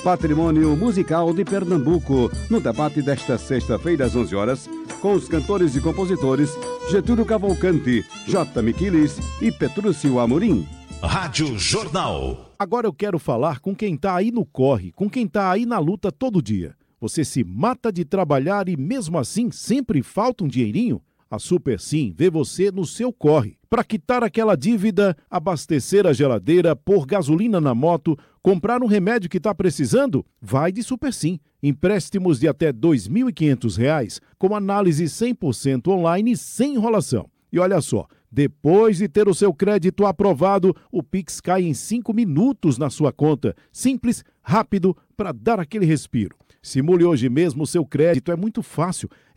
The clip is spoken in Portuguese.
Patrimônio Musical de Pernambuco, no debate desta sexta-feira às 11 horas, com os cantores e compositores Getúlio Cavalcante, J. Miquiles e Petrúcio Amorim. Rádio Jornal. Agora eu quero falar com quem tá aí no corre, com quem tá aí na luta todo dia. Você se mata de trabalhar e mesmo assim sempre falta um dinheirinho? A Super Sim vê você no seu corre. Para quitar aquela dívida, abastecer a geladeira, pôr gasolina na moto, comprar um remédio que está precisando? Vai de Super Sim. Empréstimos de até R$ 2.500, com análise 100% online sem enrolação. E olha só, depois de ter o seu crédito aprovado, o Pix cai em 5 minutos na sua conta. Simples, rápido, para dar aquele respiro. Simule hoje mesmo o seu crédito, é muito fácil.